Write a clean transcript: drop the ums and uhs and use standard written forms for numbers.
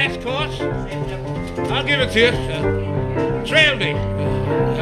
race course. I'll give it to you. Trail me.